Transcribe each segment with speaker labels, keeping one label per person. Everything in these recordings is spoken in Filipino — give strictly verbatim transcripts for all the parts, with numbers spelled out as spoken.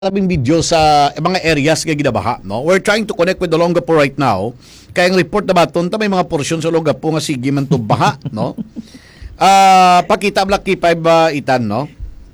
Speaker 1: Maraming video sa mga areas nga ginabaha, no? We're trying to connect with the Olongapo right now. Kaya ang report na baton ta may mga porsyon sa Olongapo nga sige man to baha, no? Ah, uh, pakita blaki five uh, itan, no?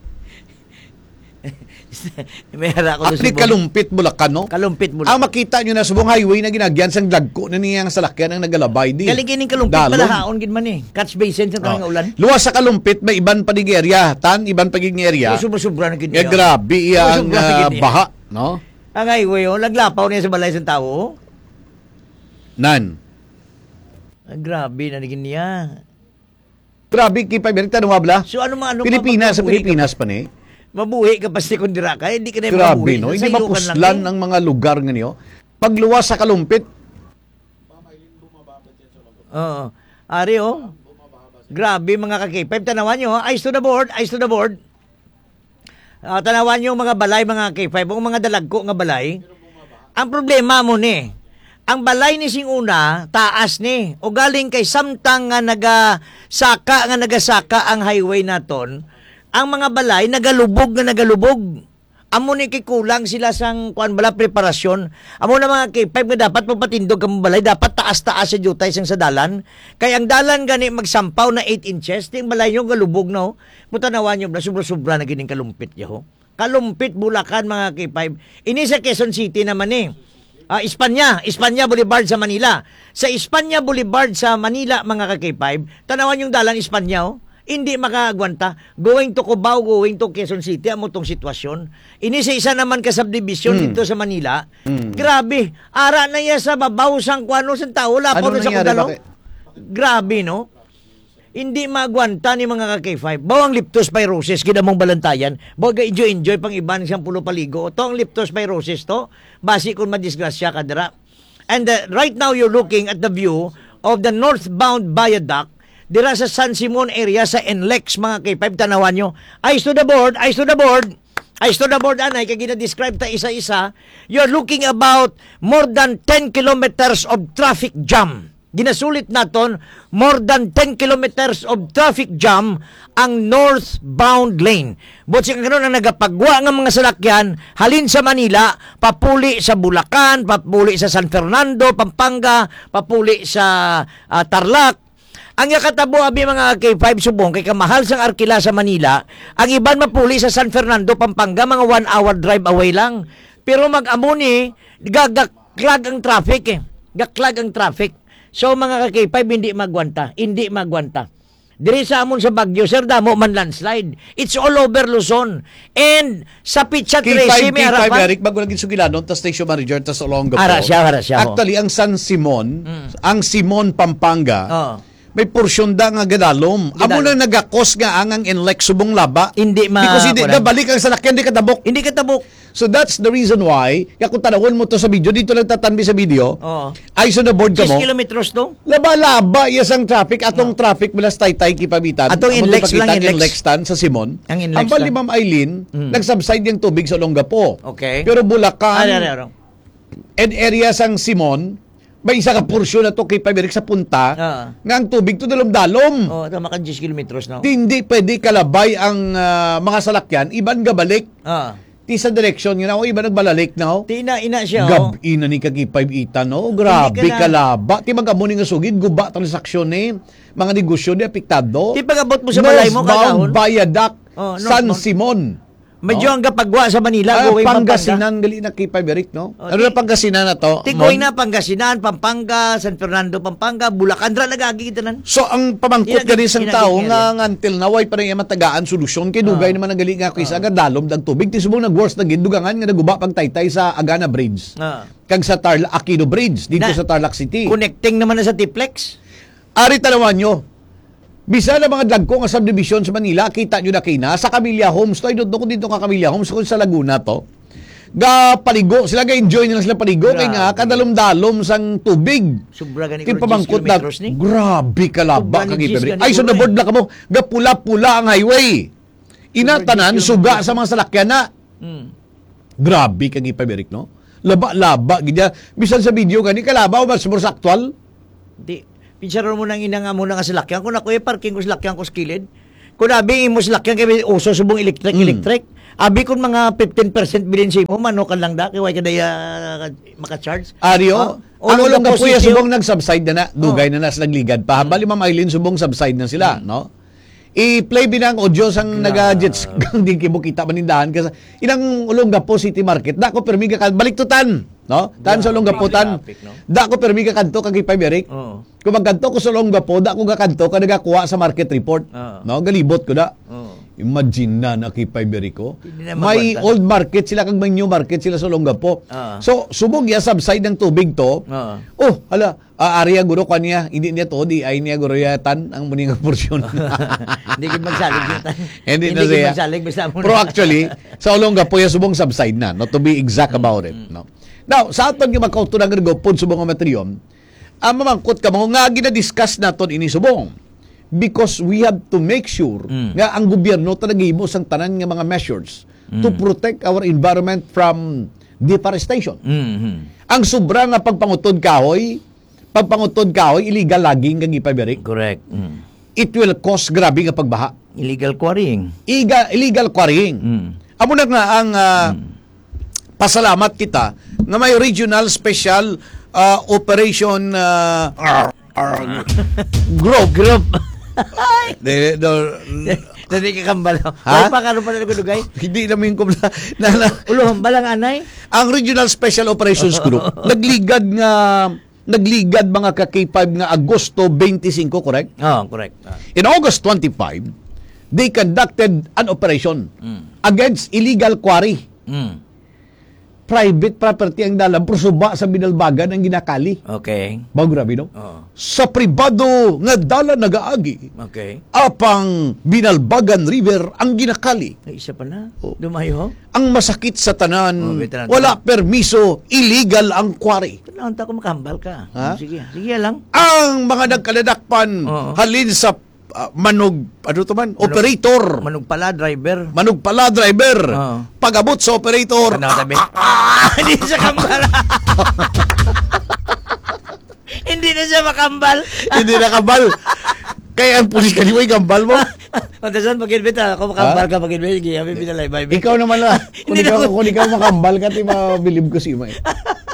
Speaker 2: May hara ko
Speaker 1: Apli Kalumpit Bulacan, no?
Speaker 2: Kalumpit Bulacan.
Speaker 1: Ang makita nyo na subong highway na ginagyan sang dagko na niyang salakyan ang nagalabay di.
Speaker 2: Kaligining Kalumpit balahaon gid man eh. Catch basin sa tanang oh. ulan.
Speaker 1: Luwas sa Kalumpit may iban pa dig area, tan iban pa gig area.
Speaker 2: Sobra-sobra na gid.
Speaker 1: Eh, grabe iya ang uh, baha, no?
Speaker 2: Ang highway oh, naglapaw niya sa balay sa tao.
Speaker 1: Nan.
Speaker 2: Ah, grabe na gid niya.
Speaker 1: Grabe kay pa berita no habla.
Speaker 2: So ano man ano
Speaker 1: Pilipinas sa Pilipinas pa ni.
Speaker 2: Mabuhi ka pa si kundira ka, hindi ka na
Speaker 1: grabe,
Speaker 2: mabuhi.
Speaker 1: No? Hindi mapuslan ang mga lugar nga niyo. Pagluwas sa Kalumpit.
Speaker 2: Oo. Ari, oh. Grabe, mga ka-K five. Tanawan nyo, eyes to the board, eyes to the board. Uh, tanawan nyo mga balay, mga K five, o mga dalagko nga balay. Ang problema mo ni, ang balay ni sing una, taas ni. O galing kay samtang nga nagasaka, nga nagasaka ang highway naton, ang mga balay nagalubog na nagalubog. Amo ni kay kulang sila sang kuan bala preparasyon. Amo na mga K five nga dapat magpatindog ka balay, dapat taas-taas sa jutay sang sa dalan. Kay ang dalan gani magsampaw na eight inches, ting balay nyo galubog no. Mutanawan nyo na sobra-sobra na gining Kalumpit yo. Kalumpit Bulacan mga K five. Ini sa Quezon City naman eh. Uh, Espanya, Espanya Boulevard sa Manila. Sa Espanya Boulevard sa Manila mga K five, tanawan yung dalan Espanya oh. Hindi makagwanta. Going to Cubao, going to Quezon City, amo tong sitwasyon. Ini sa isa naman ka subdivision mm. dito sa Manila. Mm. Grabe. Ara na iya sa babaw sang kuano sa tao. Lapo na sa kudalo. Grabe, no? Hindi magwanta ni mga K five. Bawang leptospirosis, ginamong balantayan. Baga enjoy-enjoy pang iban siyang pulo paligo. Ito ang leptospirosis to. Basi kung madisgrasya ka dira. And uh, right now, you're looking at the view of the northbound viaduct dira sa San Simon area sa N L E X mga K five. Tanawan nyo. Eyes to the board, eyes to the board. Eyes to the board, anay, kaya gina-describe ta isa-isa. You're looking about more than ten kilometers of traffic jam. Ginasulit naton, more than ten kilometers of traffic jam ang northbound lane. But siya kanon ang nagapagwa ng mga salakyan, halin sa Manila, papuli sa Bulacan, papuli sa San Fernando, Pampanga, papuli sa uh, Tarlac. Ang yakatabo abi mga K five subong kay kamahal sang arkila sa Manila, ang iban mapuli sa San Fernando, Pampanga, mga one hour drive away lang. Pero mag-amo ni, gagaklag ang traffic eh. Gaklag ang traffic. So mga K five hindi magwanta, hindi magwanta. Diri sa amon sa Baguio, sir, damo man landslide. It's all over Luzon. And sa Pichat Tracy, may harapan. K five,
Speaker 1: Eric, bago naging sugilanon, ta station manager, ta sa Olongapo.
Speaker 2: Ara siya, ara siya.
Speaker 1: Actually, ang San Simon, mm. ang Simon, Pampanga,
Speaker 2: oh.
Speaker 1: may porsyon da nga gadalom. Amo na nagakos nga ang ang N L E X subong laba.
Speaker 2: Hindi ma...
Speaker 1: Because hindi, nabalik ang salakyan, hindi katabok.
Speaker 2: Hindi katabok.
Speaker 1: So that's the reason why, kaya kung tanawin mo to sa video, dito lang tatanbi sa video,
Speaker 2: oh.
Speaker 1: ay so na board ka mo.
Speaker 2: six kilometers to?
Speaker 1: Laba-laba, yes ang traffic, atong oh. traffic, malas tay-tay kipabitan.
Speaker 2: Atong N L E X lang,
Speaker 1: N L E X tan sa Simon.
Speaker 2: Ang N L E X
Speaker 1: Ang bali, Ma'am Eileen, mm. nag-subside yung tubig sa Olongapo.
Speaker 2: Okay.
Speaker 1: Pero Bulacan,
Speaker 2: ah, no, no, no.
Speaker 1: and area sang Simon, may isa ka porsyon na to kay Pabirik sa punta uh. nga ang tubig to dalom-dalom.
Speaker 2: Oh, tama ka ten kilometers na.
Speaker 1: Hindi pwede kalabay ang uh, mga salakyan, iban gabalik.
Speaker 2: Ah.
Speaker 1: Ti sa direksyon yun, o iba nagbalalik na, o.
Speaker 2: Ti ina, ina siya,
Speaker 1: Gab, oh. ina ni kagipay itan, no? Grabe ka kalaba. Ti mag-amuni nga sugid, guba transaksyon eh. Mga negosyo ni apektado.
Speaker 2: Ti pag-abot mo sa balay mo,
Speaker 1: Northbound Viaduct,
Speaker 2: oh,
Speaker 1: San Simon.
Speaker 2: Medyo
Speaker 1: no?
Speaker 2: ang kapagwa sa Manila,
Speaker 1: ah,
Speaker 2: going
Speaker 1: Pangasinan, gali na kay Pabirik, no? Oh, ano na Pangasinan na to?
Speaker 2: Tikoy na Pangasinan, Pampanga, San Fernando, Pampanga, Bulacan, dra nagagi kita nan.
Speaker 1: So ang pamangkot gali sang tao nga until now ay parang matagaan solusyon kay dugay uh, naman nagali nga kaysa uh, dalom dag tubig ti subong nag-worse na gid dugangan nga naguba pag taytay sa Agana Bridge. Uh, kag sa Tarlac Aquino Bridge dito na, sa Tarlac City.
Speaker 2: Connecting naman na sa Tiplex.
Speaker 1: Ari tanawan nyo. Bisa na mga dagko nga subdivision sa Manila, kita nyo na kina sa Camellia Homes. To, doon ko dito ka Camellia Homes kung sa Laguna to. Ga paligo, sila ga-enjoy nila sila paligo. Kaya nga, kadalom-dalom sang tubig.
Speaker 2: Sobra gani
Speaker 1: ko pamangkot na,
Speaker 2: ni?
Speaker 1: grabe kalaba. Ay, so nabord na ka mo, ga pula-pula ang highway. Inatanan, suga sa mga salakyan na. Hmm. Grabe kang ipabirik, no? Laba-laba. Gidya. Bisan sa video gani, kalaba o mas more sa actual?
Speaker 2: Di. Pinsaro mo nang ina nga mo nga salakyan. Kung ako eh, parking ko salakyan ko skilid. Kung nabi mo salakyan kaya uso subong electric, mm. electric. Abi kung mga fifteen percent bilin si mo, mano ka lang da, kaya ka daya maka-charge.
Speaker 1: Aryo,
Speaker 2: Oh,
Speaker 1: ang ulong
Speaker 2: ulong
Speaker 1: kapuya
Speaker 2: positibo.
Speaker 1: subong nag-subside na na, dugay na na sa nagligad pa. Bali Ma'am Eileen subong subside na sila, no? I-play binang audio sang naga-jets kang di kimo kita manindahan kasi ilang Olongapo City Market dako permi ka kan baliktutan, no? Tan sa Olongapotan.
Speaker 2: Traffic, no?
Speaker 1: Dako permi ka kanto kag ipay Eric.
Speaker 2: Oo.
Speaker 1: Kung magkanto ko sa Olongapo, dako ga kanto ka nagakuha sa market report.
Speaker 2: Oo.
Speaker 1: No, galibot ko da.
Speaker 2: Oo.
Speaker 1: Imagine na nakipay Berico.
Speaker 2: Hindi na
Speaker 1: May
Speaker 2: magwanta.
Speaker 1: old market sila kag may new market sila sa Olongapo.
Speaker 2: Ah.
Speaker 1: So subog ya subside ng tubig to.
Speaker 2: Oo.
Speaker 1: Oh, hala, uh, area guro kanya, hindi niya to di ay niya guro yatan ang muning porsyon.
Speaker 2: Hindi ka magsalig yun.
Speaker 1: Hindi na
Speaker 2: ka
Speaker 1: siya.
Speaker 2: magsalig basta mo.
Speaker 1: Pero actually, sa Olongapo ya subong subside na, no, to be exact about it, no. Now, sa aton nga makauto na go pud subong nga materiyon, ang mamangkot ka mo nga gina-discuss naton ini subong. Because we have to make sure
Speaker 2: Mm.
Speaker 1: nga ang gobyerno talaghimos ang tanan nga mga measures to protect our environment from deforestation.
Speaker 2: Mhm.
Speaker 1: Ang sobra nga pagpangutod kahoy, pagpangutod kahoy illegal logging kag ipaberik.
Speaker 2: Correct. Mm.
Speaker 1: It will cause grabe nga pagbaha.
Speaker 2: Illegal quarrying.
Speaker 1: Iga, illegal quarrying.
Speaker 2: Mm.
Speaker 1: Amo na nga ang ah, pasalamat kita nga may regional special ah, operation uh, group
Speaker 2: Group.
Speaker 1: de, de,
Speaker 2: Dali ka kambal.
Speaker 1: Ha?
Speaker 2: Wala pa karon pa na dugay.
Speaker 1: hindi namin ko na, na, na
Speaker 2: Ulo balang anay.
Speaker 1: ang Regional Special Operations Group nagligad nga nagligad mga ka K five nga Agosto twenty-five, correct?
Speaker 2: Oh, correct. Ah.
Speaker 1: In August twenty-five, they conducted an operation
Speaker 2: Mm.
Speaker 1: against illegal quarry.
Speaker 2: Mm.
Speaker 1: Private property ang dalam, pero suba sa binalbagan ang ginakali.
Speaker 2: Okay.
Speaker 1: Bago grabe, no?
Speaker 2: Oh.
Speaker 1: Sa pribado nga dala nagaagi,
Speaker 2: Okay.
Speaker 1: apang binalbagan river ang ginakali.
Speaker 2: Ay, isa pa na.
Speaker 1: Oh.
Speaker 2: Dumayo.
Speaker 1: Ang masakit sa
Speaker 2: Oh,
Speaker 1: tanan,
Speaker 2: veteran.
Speaker 1: wala permiso, illegal ang quarry.
Speaker 2: Kailangan ta ko makambal ka.
Speaker 1: Ha?
Speaker 2: Sige, sige lang.
Speaker 1: Ang mga nagkaladakpan
Speaker 2: Oo.
Speaker 1: halin sa ah, manog, ano to man, operator.
Speaker 2: Manong pala driver.
Speaker 1: Manog pala, driver.
Speaker 2: Oo.
Speaker 1: Pagabot sa operator.
Speaker 2: Ano tabi? Hindi siya kambal. Hindi na siya makambal.
Speaker 1: Hindi nakabal. Kaya ang pulis kaniway, gambal mo.
Speaker 2: Pagkasan pag-invite ako makambal ka pag-invite. Kaya may binalay. Bye, bye.
Speaker 1: Ikaw naman lang. Kung
Speaker 2: Hindi
Speaker 1: ikaw,
Speaker 2: na-
Speaker 1: kung ikaw makambal ka, di mabilib ko si Ima. eh.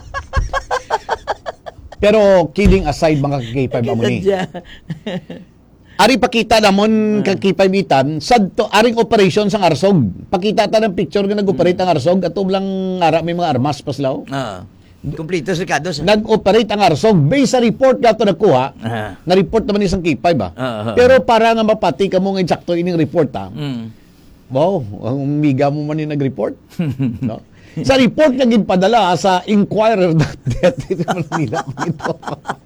Speaker 1: Pero kidding aside, mga K five amo ni.
Speaker 2: Sadya.
Speaker 1: Ari pakita namon kag K five itan sadto aring operation sang Arsog. Pakita ta ng picture nga nag-operate ang Arsog atom lang ara may mga armas paslaw.
Speaker 2: Ah. Kompleto sa kados.
Speaker 1: Nag-operate ang Arsog based sa report gato nakuha.
Speaker 2: Ah.
Speaker 1: Na report naman isang K five ba.
Speaker 2: Ah, ah, ah.
Speaker 1: Pero para nga mapati ka mo nga eksakto ining report ha.
Speaker 2: Mm.
Speaker 1: Wow, ang umiga mo man yung nag-report. No? Sa report nga ginpadala sa Inquirer dot net ito Manila ito.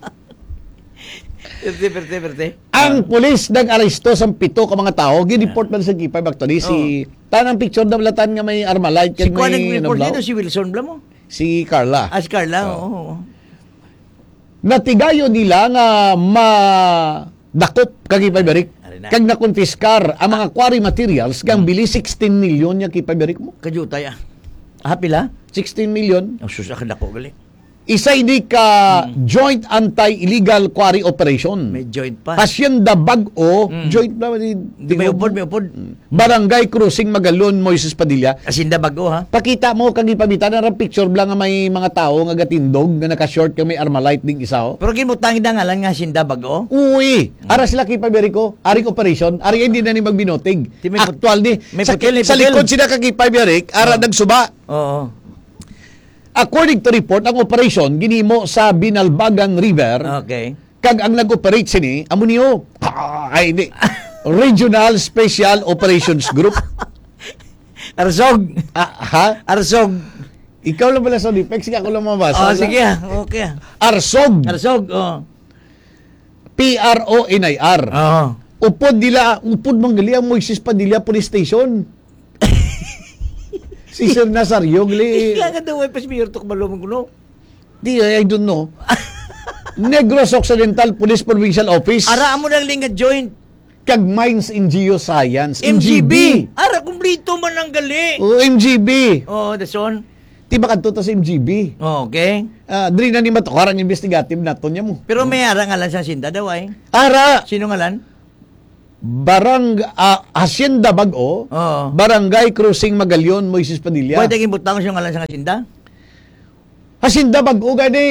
Speaker 2: Perte, perte, perte.
Speaker 1: Ang pulis nag-aresto sa pito ka mga tao, gin-report man sa K five actually si tanang picture na latan nga may Armalite
Speaker 2: Si
Speaker 1: kag
Speaker 2: Kwan
Speaker 1: may
Speaker 2: nag-report
Speaker 1: nablaw.
Speaker 2: dito, si Wilson Bla mo.
Speaker 1: Si Carla.
Speaker 2: As Carla, oo.
Speaker 1: Natigayo nila nga ma dakop kag K five Eric.
Speaker 2: Ari na.
Speaker 1: Kag nakonfiskar ang mga quarry materials kang bili sixteen million ya K five Eric mo.
Speaker 2: Kajutay ah. Ah, pila?
Speaker 1: sixteen million.
Speaker 2: Oh, sus, akala ko gali.
Speaker 1: Isa ini ka joint anti-illegal quarry operation.
Speaker 2: May joint pa.
Speaker 1: Hacienda Bag-o, joint na ni
Speaker 2: Di may upod, may upod.
Speaker 1: Barangay Cruising Magalon, Moises Padilla.
Speaker 2: Asinda bago ha.
Speaker 1: Pakita mo kag ipabitan na picture lang nga may mga tao nga gatindog nga naka-short kag may Armalite ding isa. oh.
Speaker 2: Pero ginmutang da ngalan nga asinda bago.
Speaker 1: Uy, ara sila kay Paberico, aring operation, ari hindi na ni magbinotig.
Speaker 2: Di may put-
Speaker 1: Actual ni
Speaker 2: may
Speaker 1: sa,
Speaker 2: putil, may
Speaker 1: sa
Speaker 2: putil.
Speaker 1: likod sila kag Paberic, ara nagsuba.
Speaker 2: Oo.
Speaker 1: According to report, ang operation ginimo sa Binalbagan River.
Speaker 2: Okay.
Speaker 1: Kag ang nag-operate sini, amo niyo. Ah, ay hindi. Regional Special Operations Group.
Speaker 2: Arsog.
Speaker 1: Ah, ha?
Speaker 2: Arsog.
Speaker 1: Ikaw lang pala sa Lipex, ako lang
Speaker 2: Oh,
Speaker 1: mabasa.
Speaker 2: sige ah. Okay ah.
Speaker 1: Arsog.
Speaker 2: Arsog. Oh.
Speaker 1: P R O N I R.
Speaker 2: Oo.
Speaker 1: Upod nila, upod manggali ang Moises Padilla Police Station. Si Sir Nazario, gali.
Speaker 2: Kaya ka daw ay pas mayor to kumalumang kuno.
Speaker 1: Di, I don't know. Negros Occidental Police Provincial Office.
Speaker 2: Ara mo nang linga joint.
Speaker 1: Kag Mines in Geoscience.
Speaker 2: M G B. Ara kumplito man ang gali.
Speaker 1: O, M G B.
Speaker 2: Oh, that's on.
Speaker 1: Di ba kanto ta sa M G B?
Speaker 2: Oh, okay.
Speaker 1: Ah, diri na ni matukarang investigative naton niya mo.
Speaker 2: Pero may ara ngalan sa sinda daw ay.
Speaker 1: Ara!
Speaker 2: Sino ngalan?
Speaker 1: Barang ah, Hacienda Bago,
Speaker 2: Oo.
Speaker 1: Barangay Cruising Magalyon, Moises Padilla.
Speaker 2: Pwede gimbutang siya ngalan sa kasinda?
Speaker 1: Hacienda Bago gani.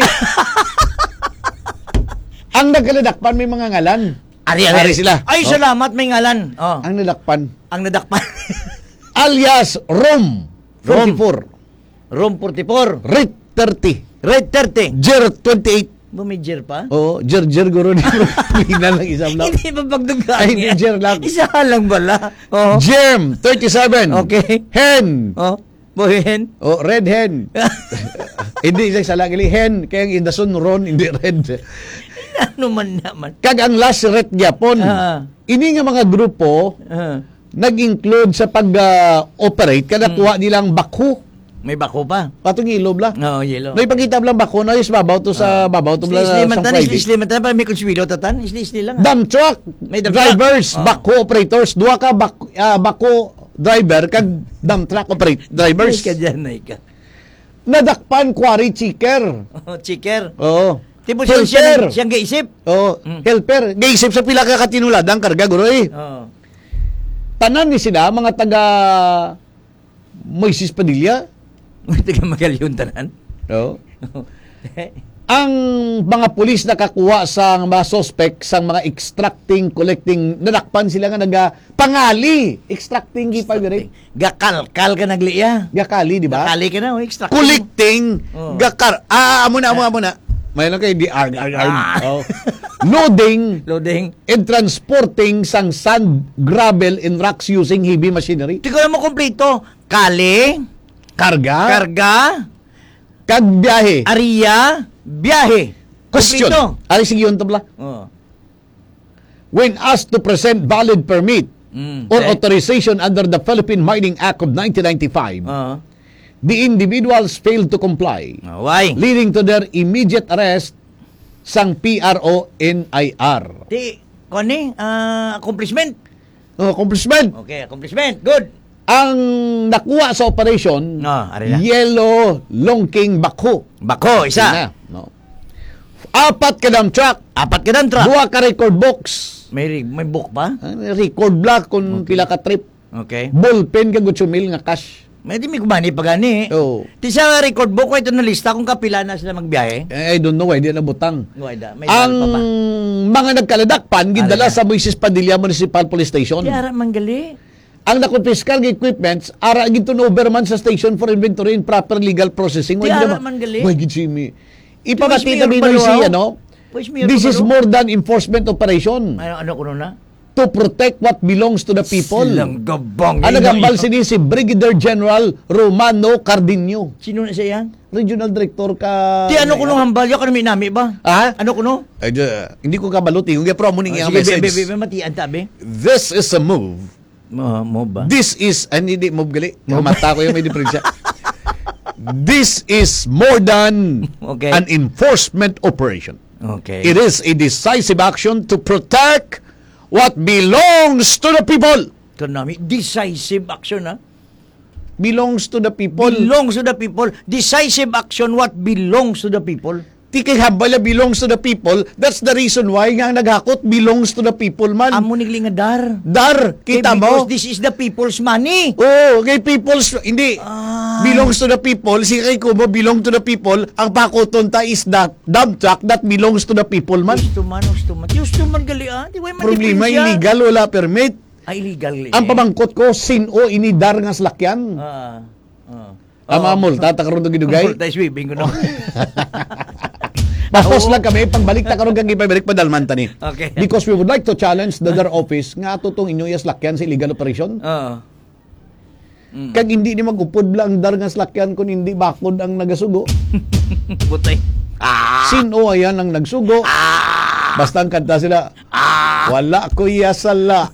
Speaker 1: Ang nagkaladakpan may mga ngalan.
Speaker 2: Ari,
Speaker 1: Ari sila.
Speaker 2: Ay,
Speaker 1: Oh.
Speaker 2: salamat, may ngalan. Oh.
Speaker 1: Ang nadakpan
Speaker 2: Ang nadakpan.
Speaker 1: alias Rom forty-four,
Speaker 2: Room forty-four.
Speaker 1: Rit thirty,
Speaker 2: Red thirty.
Speaker 1: Jer twenty-eight.
Speaker 2: Bumidjer pa?
Speaker 1: Oh, Jer Jer guro ni Pina lang isang lang.
Speaker 2: Hindi ba pagdugaan?
Speaker 1: Ay, hindi, Jer lang.
Speaker 2: Isa lang bala. Oh.
Speaker 1: Germ thirty-seven.
Speaker 2: Okay.
Speaker 1: Hen.
Speaker 2: Oh. Bohin.
Speaker 1: Oh, red hen. Hindi isa sa lagi hen kaya ang indason ron hindi red.
Speaker 2: Ano man naman.
Speaker 1: Kag ang last ret gyapon.
Speaker 2: Ah.
Speaker 1: Ini nga mga grupo
Speaker 2: Ah.
Speaker 1: nag-include sa pag-operate kada kuha nilang bakho.
Speaker 2: May bako pa.
Speaker 1: Patong ilob la.
Speaker 2: Oo, oh, yelo.
Speaker 1: No ipakita lang bakho na is babaw to sa babaw to
Speaker 2: Isli-isli
Speaker 1: sa
Speaker 2: man tan,
Speaker 1: Friday.
Speaker 2: isli-isli man tan, para may konswilo tatan. Isli-isli lang. ha?
Speaker 1: Dump truck
Speaker 2: May dump
Speaker 1: drivers,
Speaker 2: truck. Oh.
Speaker 1: bako operators, duha ka bak, ah, bako driver kag dump truck operate drivers.
Speaker 2: Ay ka dyan, ay ka.
Speaker 1: Nadakpan quarry checker.
Speaker 2: Oh, chiker.
Speaker 1: Oo.
Speaker 2: Tipo siya, siya,
Speaker 1: Helper.
Speaker 2: siyang gaisip.
Speaker 1: Oo.
Speaker 2: Mm.
Speaker 1: Helper. Gaisip sa pila ka katinulad ang karga guro eh.
Speaker 2: Oo.
Speaker 1: Tanan ni sila mga taga Moises Padilla.
Speaker 2: May taga Magalyon tanan.
Speaker 1: Oo. Ang mga pulis nakakuha sa mga suspect sa mga extracting, collecting, nadakpan sila nga naga pangali, extracting gipa gari.
Speaker 2: Gakalkal ka nagliya.
Speaker 1: Gakali, di ba?
Speaker 2: Gakali ka na, oh, extract.
Speaker 1: Collecting,
Speaker 2: Oh.
Speaker 1: gakar. Ah, amo na, amo, amo na. May lang kayo di arg, arg, arg.
Speaker 2: Ah.
Speaker 1: Oh. Loading
Speaker 2: Loading.
Speaker 1: and transporting sang sand, gravel, and rocks using heavy machinery.
Speaker 2: Tignan mo kompleto. Kali,
Speaker 1: Karga,
Speaker 2: karga,
Speaker 1: kag biyahe.
Speaker 2: ariya, biyahe.
Speaker 1: Question.
Speaker 2: Kompleto.
Speaker 1: Ari sige yun tabla.
Speaker 2: Oh.
Speaker 1: When asked to present valid permit
Speaker 2: Mm.
Speaker 1: or
Speaker 2: Okay.
Speaker 1: authorization under the Philippine Mining Act of nineteen ninety-five,
Speaker 2: Oh.
Speaker 1: the individuals failed to comply,
Speaker 2: Oh, why?
Speaker 1: leading to their immediate arrest sang P R O N I R.
Speaker 2: Di, kani, ah, accomplishment.
Speaker 1: Oh, accomplishment.
Speaker 2: Okay, accomplishment. Good.
Speaker 1: Ang nakuha sa operation,
Speaker 2: Ah, ari na.
Speaker 1: Yellow Longking Bakho.
Speaker 2: Bako, isa.
Speaker 1: Na, no. Apat ka dump truck,
Speaker 2: Apat ka dan, tra.
Speaker 1: duha ka record box,
Speaker 2: May, may book pa?
Speaker 1: ah, record block kung pila ka trip,
Speaker 2: Okay.
Speaker 1: ballpen ka eight mil nga cash.
Speaker 2: May di may kumani pa gani.
Speaker 1: Oh.
Speaker 2: Ti sa record book ko ito na lista kung kapila na sila magbiyahe.
Speaker 1: Eh, I don't know why di na butang.
Speaker 2: Guayda, may
Speaker 1: Ang
Speaker 2: dal pa pa.
Speaker 1: mga nagkaladakpan gidala
Speaker 2: Ari na.
Speaker 1: sa Moises Padilla Municipal Police Station.
Speaker 2: Tiara manggali.
Speaker 1: Ang nakumpiskal ng equipments ara gito na overman sa station for inventory and proper legal processing.
Speaker 2: Ti
Speaker 1: Why
Speaker 2: ara
Speaker 1: di
Speaker 2: man gali.
Speaker 1: Why gid Jimmy? Ipamati
Speaker 2: Mayor
Speaker 1: na
Speaker 2: Balo,
Speaker 1: Binoy siya,
Speaker 2: ah.
Speaker 1: no?
Speaker 2: Pues mayor
Speaker 1: This is
Speaker 2: Balo.
Speaker 1: more than enforcement operation
Speaker 2: Ano, ano ko na?
Speaker 1: to protect what belongs to the people.
Speaker 2: Silang gabang.
Speaker 1: Ang nagambal sini si Brigadier General Romano Cardinio,
Speaker 2: Sino na siya yan?
Speaker 1: Regional Director ka.
Speaker 2: Ti ano ko nung hambal? Yung kanami nami ba?
Speaker 1: Ah?
Speaker 2: Ano ko no?
Speaker 1: Ay, di, hindi ko kabaluti. Kung pro mo ning
Speaker 2: Oh,
Speaker 1: iyang
Speaker 2: sige,
Speaker 1: message.
Speaker 2: be, be, be, matian tabi.
Speaker 1: This is a move.
Speaker 2: Mo, mo ba?
Speaker 1: This is, and hindi move gali. Mata ko yung may diferensya. This is more than
Speaker 2: Okay.
Speaker 1: an enforcement operation.
Speaker 2: Okay.
Speaker 1: It is a decisive action to protect what belongs to the people.
Speaker 2: Kanami, decisive action ha?
Speaker 1: Belongs to the people.
Speaker 2: Belongs to the people. Decisive action what belongs to the people.
Speaker 1: Tikay hambala belongs to the people. That's the reason why nga ang naghakot belongs to the people man.
Speaker 2: Amo nigli nga dar.
Speaker 1: Dar, kita
Speaker 2: Okay,
Speaker 1: mo?
Speaker 2: because this is the people's money.
Speaker 1: Oh, kay people's, hindi.
Speaker 2: Ah.
Speaker 1: Belongs to the people. Si kay Kubo, belong to the people. Ang pakuton ta is that dump truck that belongs to the people man.
Speaker 2: Gusto man, gusto man. Gusto man gali ah. Di ba man
Speaker 1: Problema,
Speaker 2: diferensya?
Speaker 1: illegal, wala permit.
Speaker 2: Ay, illegal. li-
Speaker 1: Ang pamangkot ko, sino inidar nga slakyan.
Speaker 2: Ah. Ah.
Speaker 1: Ama mol, tatakaroon to ginugay.
Speaker 2: Tayo sweeping ko no.
Speaker 1: Tapos lang kami, pagbalik ta karon kang ipabalik padalman tani.
Speaker 2: Okay.
Speaker 1: Because we would like to challenge the other office nga tutong inyo yung slakyan sa illegal operation.
Speaker 2: Oo.
Speaker 1: Kag hindi ni magupod lang dar nga slakyan kung hindi bakod ang nagasugo.
Speaker 2: Butay.
Speaker 1: Sino ayan ang nagsugo? Basta ang kanta sila, wala ko yasala.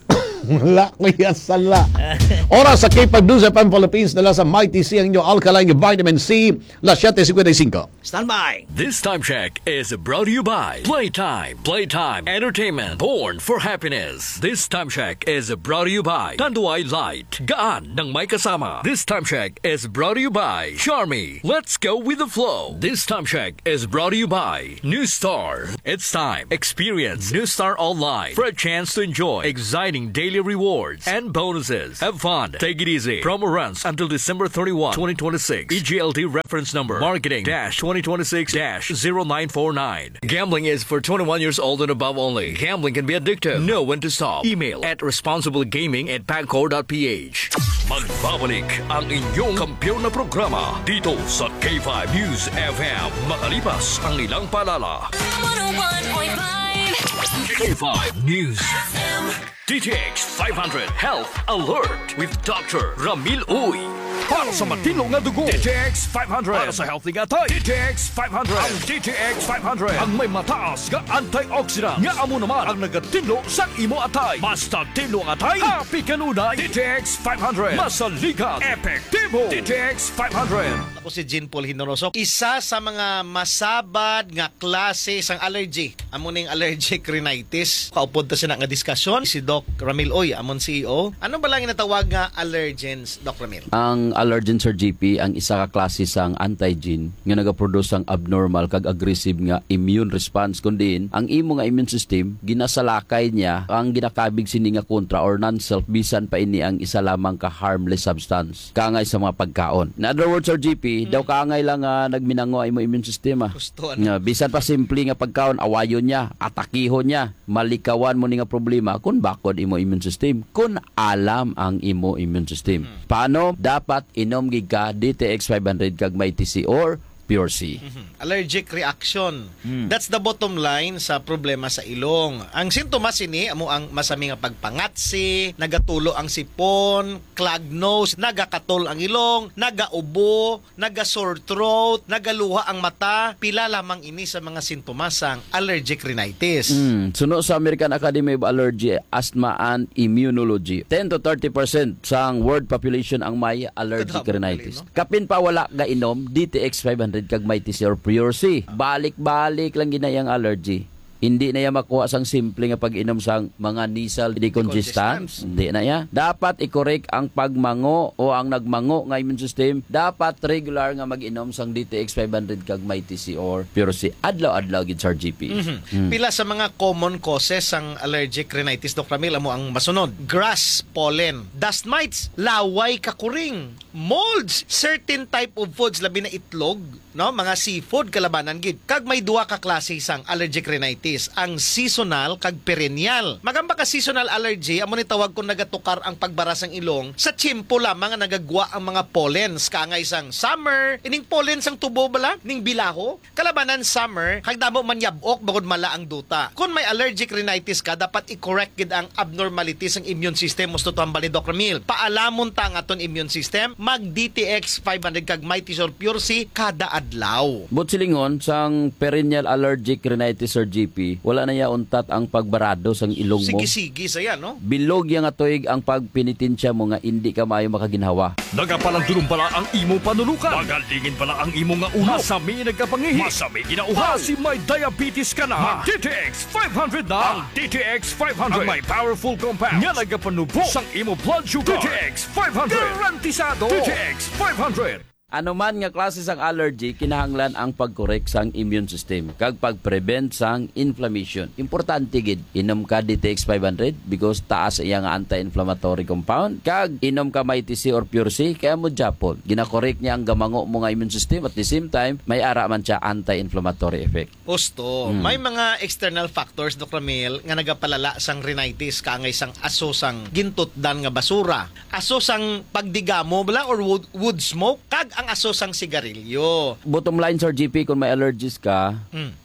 Speaker 1: Wala ko yan sala. Oras sa K five News F M Philippines dala sa Mighty C ang inyong alkaline vitamin C, las seven fifty-five.
Speaker 2: Stand by.
Speaker 3: This time check is brought to you by Playtime. Playtime Entertainment. Born for happiness. This time check is brought to you by Tanduay Light. Gaan ng may kasama. This time check is brought to you by Charmy. Let's go with the flow. This time check is brought to you by New Star. It's time. Experience New Star Online for a chance to enjoy exciting daily rewards and bonuses. Have fun. Take it easy. Promo runs until December thirty-first, twenty twenty-six. E G L T reference number marketing dash twenty twenty-six dash zero nine four nine. Gambling is for twenty-one years old and above only. Gambling can be addictive. Know when to stop. Email at responsiblegaming at pagcor dot p h. Magbabalik ang inyong kampiyon na programa dito sa K five News F M. Makalipas ang ilang palala.
Speaker 4: one oh one point five
Speaker 3: K five News F M. D T X five hundred Health Alert with Doctor Ramil Uy. Para sa matinong na dugo, D T X five hundred. Para sa healthy nga tayo, D T X five hundred. Ang D T X five hundred ang may mataas nga antioxidant. Nga amo naman ang nagatinlo sa imo atay. Basta tinlo ang atay, happy kanunay. D T X five hundred. Masaligan, epektibo. D T X five hundred.
Speaker 5: Ako si Jean Paul Hinoroso. Isa sa mga masabad nga klase sang allergy. Amo ning allergic rhinitis. Kaupod ta siya nga diskusyon si Doc Ramil Uy, amon C E O. Ano ba lang inatawag nga allergens, Doc Ramil?
Speaker 6: Ang allergen, Sir G P, ang isa ka klase sang antigen nga nagaproduce ang abnormal kag aggressive nga immune response kundi ang imo nga immune system ginasalakay niya ang ginakabig sini nga kontra or non-self bisan pa ini ang isa lamang ka harmless substance kangay sa mga pagkaon. In other words, Sir G P, mm. daw kangay lang nga nagminango ang imo immune system. Ah.
Speaker 5: Gusto,
Speaker 6: nga, bisan pa simple nga pagkaon, awayon niya, atakihon niya, malikawan mo ni nga problema kung bakod imo immune system, kung alam ang imo immune system. Mm. Paano? Dapat inom gid ka D T X five hundred kag may T C or Pure C.
Speaker 5: Mm-hmm. Allergic reaction.
Speaker 6: Hmm.
Speaker 5: That's the bottom line sa problema sa ilong. Ang sintomas ini amo ang masami nga pagpangatsi, nagatulo ang sipon, clogged nose, nagakatol ang ilong, nagaubo, naga-sore throat, nagaluha ang mata. Pila lamang ini sa mga sintomas sang allergic rhinitis.
Speaker 6: Mm. Suno sa American Academy of Allergy, Asthma and Immunology, ten to thirty percent sang world population ang may allergic
Speaker 5: Kadamo
Speaker 6: rhinitis.
Speaker 5: gali, no?
Speaker 6: Kapin pa wala ga inom D T X five hundred kag may T C or Pure C. Balik-balik lang ginayang allergy. Hindi na yan makuha sang simple nga pag-inom sang mga nasal decongestants. Hindi na yan. Dapat i-correct ang pagmango o ang nagmango nga immune system. Dapat regular nga mag-inom sang D T X five hundred kag may T C or Pure C. Adlaw-adlaw gid Sir G P.
Speaker 5: Mm-hmm.
Speaker 6: Mm.
Speaker 5: Pila sa mga common causes ang allergic rhinitis, Doc Ramil, amo ang masunod. Grass pollen, dust mites, laway kakuring, molds, certain type of foods labi na itlog, no, mga seafood kalabanan gid. Kag may duha ka klase sang allergic rhinitis, ang seasonal kag perennial. Magamba ka seasonal allergy, amo ni tawag kung nagatukar ang pagbara sang ilong sa tiyempo lamang nga nagagwa ang mga pollens kangay sang summer, ining pollen sang tubo bala ning bilaho. Kalabanan summer, kag damo man yabok bagod mala ang duta. Kung may allergic rhinitis ka, dapat i-correct gid ang abnormalities ng immune system. Musto to ang bali, Doc Ramil. Paalamon ta ang aton immune system, mag D T X five hundred kag may T C or Pure C kada adlaw.
Speaker 6: But silingon, sang perennial allergic rhinitis or G P, wala na ya untat ang pagbarado sang ilong mo.
Speaker 5: Sige-sige saya, no?
Speaker 6: Bilog yang atoig ang pagpinitensya mo nga hindi ka maayo makaginhawa.
Speaker 3: Nagapalang tulong pala ang imo panulukan. Magalingin pala ang imo nga ulo. Masami nagkapangihi. Masami ginauhaw. Si may diabetes ka na. Mag D T X five hundred na. Ang D T X five hundred. Ang may powerful compounds. Nga nagapanubo sang imo blood sugar. D T X five hundred. Garantisado. D T X five hundred.
Speaker 6: Ano man nga klase sang allergy, kinahanglan ang pag-correct sang immune system kag pag-prevent sang inflammation. Importante gid inom ka D T X five hundred because taas iya nga anti-inflammatory compound kag inom ka may T C or Pure C kaya mo japon. Gina-correct niya ang gamango mo nga immune system at the same time may ara man siya anti-inflammatory effect.
Speaker 5: Posto, may mga external factors, Doc Ramil, nga nagapalala sang rhinitis kangay sang aso sang gintutdan nga basura. Aso sang pagdigamo bala or wood, wood smoke kag ang aso sang sigarilyo.
Speaker 6: Bottom line, Sir G P, kung may allergies ka,
Speaker 5: Hmm.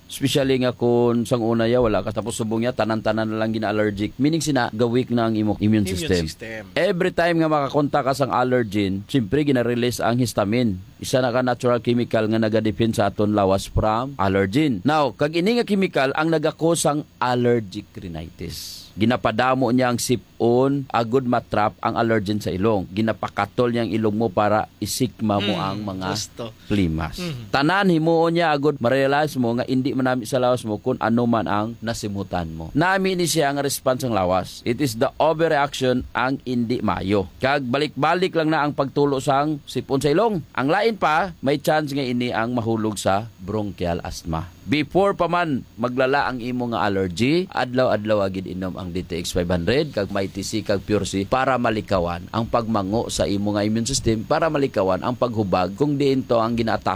Speaker 6: Especially nga kung sang una ya wala ka tapos subong niya tanan-tanan na lang gina-allergic. Meaning sina gawik na ang imong immune,
Speaker 5: Immune
Speaker 6: system.
Speaker 5: system.
Speaker 6: Every time nga makakonta ka sang allergen, siyempre gina-release ang histamine. Isa na ka natural chemical nga nagadepend sa aton lawas from allergen. Now, kag ini nga chemical ang nagakos sang allergic rhinitis. Ginapadamo niya ang sipon, agud matrap ang allergen sa ilong. Ginapakatol niya ang ilong mo para isikma mo
Speaker 5: Mm,
Speaker 6: ang mga
Speaker 5: gusto.
Speaker 6: plimas.
Speaker 5: Mhm.
Speaker 6: Tanan himuon niya agud ma-realize mo nga hindi manami sa lawas mo kung ano man ang nasimutan mo. Nami ni siya ang response ng lawas. It is the overreaction ang hindi mayo. Kag balik-balik lang na ang pagtulo sang sipon sa ilong. Ang lain pa, may chance nga ini ang mahulog sa bronchial asthma. Before pa man maglala ang imo nga allergy, adlaw-adlaw agid inom ang D T X five hundred kag may T C kag Pure C para malikawan ang pagmango sa imo nga immune system, para malikawan ang paghubag kung diin to ang gina